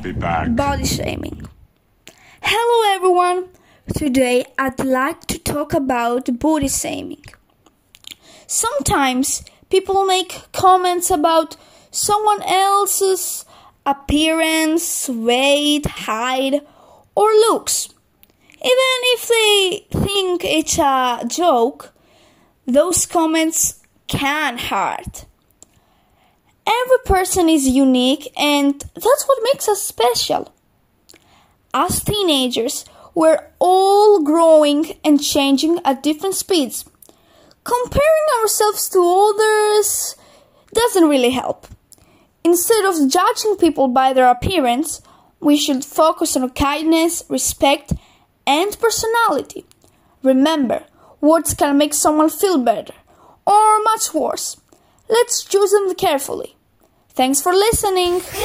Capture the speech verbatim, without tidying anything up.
be back. Body shaming. Hello everyone. Today I'd like to talk about body shaming. Sometimes people make comments about someone else's appearance, weight, height, or looks. Even if they think it's a joke, those comments can hurt. Every person is unique, and that's what makes us special. As teenagers, we're all growing and changing at different speeds. Comparing ourselves to others doesn't really help. Instead of judging people by their appearance, we should focus on kindness, respect, and personality. Remember, words can make someone feel better or much worse. Let's choose them carefully. Thanks for listening.